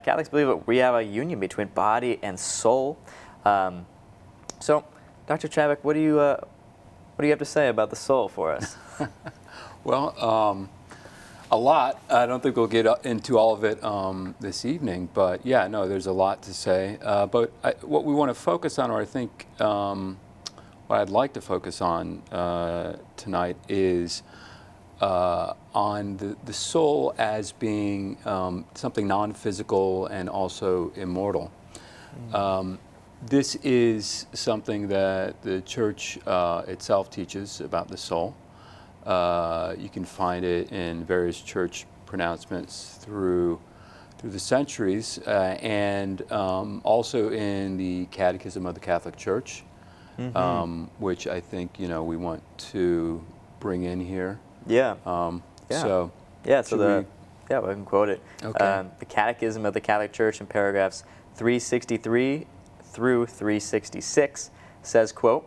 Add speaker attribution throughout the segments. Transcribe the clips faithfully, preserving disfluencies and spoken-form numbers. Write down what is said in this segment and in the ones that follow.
Speaker 1: Catholics believe that we have a union between body and soul. Um, so, Doctor Travick, what do you uh, what do you have to say about the soul for us?
Speaker 2: Well, um, a lot. I don't think we'll get into all of it um, this evening, but yeah, no, there's a lot to say. Uh, but I, what we want to focus on, or I think um, what I'd like to focus on uh, tonight is uh, on the, the soul as being um, something non-physical and also immortal. Mm. Um, this is something that the Church uh, itself teaches about the soul. Uh, you can find it in various church pronouncements through through the centuries, uh, and um, also in the Catechism of the Catholic Church, mm-hmm. um, which I think you know we want to bring in here.
Speaker 1: Yeah.
Speaker 2: Um,
Speaker 1: yeah.
Speaker 2: So
Speaker 1: yeah. So the we... yeah, we can quote it.
Speaker 2: Okay.
Speaker 1: Um, the Catechism of the Catholic Church in paragraphs three sixty-three through three sixty-six says, quote,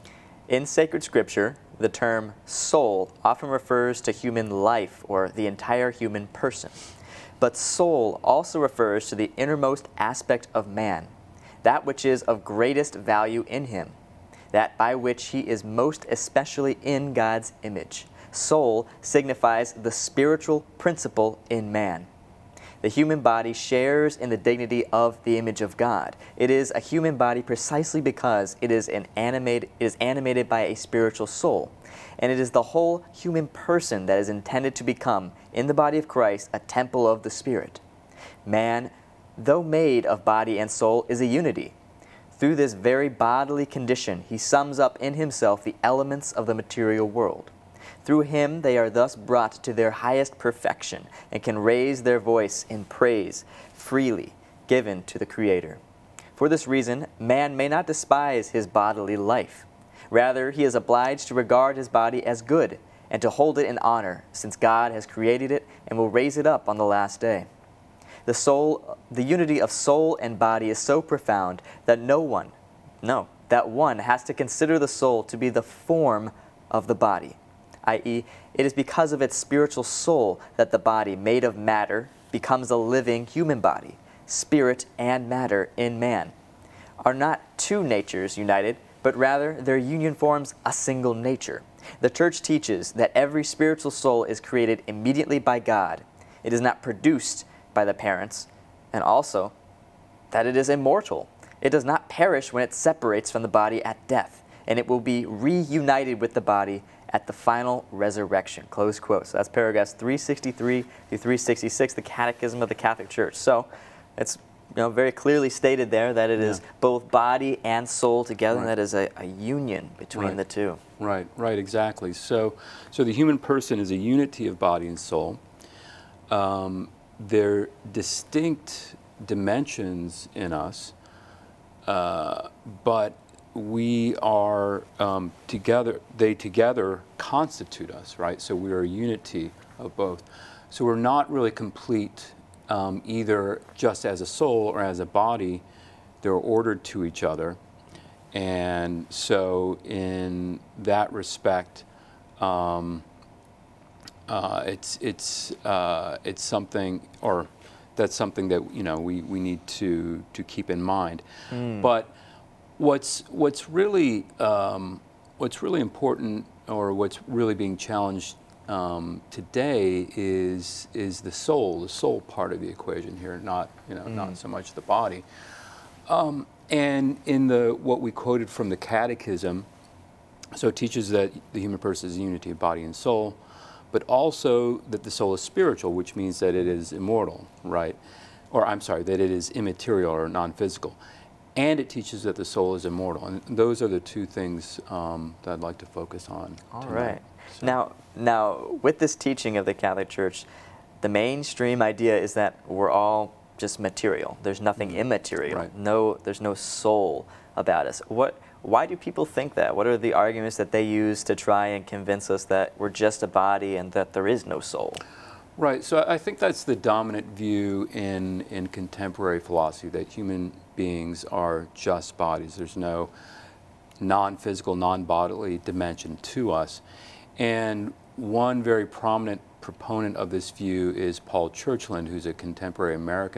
Speaker 1: "In sacred scripture, the term soul often refers to human life or the entire human person. But soul also refers to the innermost aspect of man, that which is of greatest value in him, that by which he is most especially in God's image. Soul signifies the spiritual principle in man. The human body shares in the dignity of the image of God. It is a human body precisely because it is, an animated, it is animated by a spiritual soul. And it is the whole human person that is intended to become, in the body of Christ, a temple of the Spirit. Man, though made of body and soul, is a unity. Through this very bodily condition, he sums up in himself the elements of the material world. Through him they are thus brought to their highest perfection and can raise their voice in praise freely given to the Creator. For this reason, man may not despise his bodily life. Rather, he is obliged to regard his body as good and to hold it in honor, since God has created it and will raise it up on the last day. The soul, the unity of soul and body is so profound that no one, no, that one has to consider the soul to be the form of the body. that is, it is because of its spiritual soul that the body, made of matter, becomes a living human body. Spirit and matter in man are not two natures united, but rather their union forms a single nature. The Church teaches that every spiritual soul is created immediately by God. It is not produced by the parents, and also that it is immortal. It does not perish when it separates from the body at death, and it will be reunited with the body at the final resurrection." Close quote. So that's paragraphs three sixty-three through three sixty-six, the Catechism of the Catholic Church. So it's you know, very clearly stated there that it yeah. is both body and soul together, right. and that is a, a union between
Speaker 2: right.
Speaker 1: the two.
Speaker 2: Right, right, exactly. So, so the human person is a unity of body and soul. Um, they're distinct dimensions in us, uh, but we are um, together, they together constitute us, right? So we are a unity of both. So we're not really complete um, either just as a soul or as a body. They're ordered to each other. And so in that respect, um, uh, it's, it's, uh, it's something, or that's something that, you know, we, we need to, to keep in mind. Mm. But What's what's really um, what's really important, or what's really being challenged um, today, is is the soul, the soul part of the equation here, not you know mm. not so much the body. Um, and in the what we quoted from the Catechism, so it teaches that the human person is a unity of body and soul, but also that the soul is spiritual, which means that it is immortal, right? Or I'm sorry, that it is immaterial or non-physical. And it teaches that the soul is immortal. And those are the two things um, that I'd like to focus on
Speaker 1: All
Speaker 2: tonight.
Speaker 1: right.
Speaker 2: So.
Speaker 1: Now, now, with this teaching of the Catholic Church, the mainstream idea is that we're all just material. There's nothing mm-hmm. immaterial.
Speaker 2: Right.
Speaker 1: No, there's no soul about us. What? Why do people think that? What are the arguments that they use to try and convince us that we're just a body and that there is no soul?
Speaker 2: Right. So I think that's the dominant view in, in contemporary philosophy, that human beings are just bodies. There's no non-physical, non-bodily dimension to us. And one very prominent proponent of this view is Paul Churchland, who's a contemporary American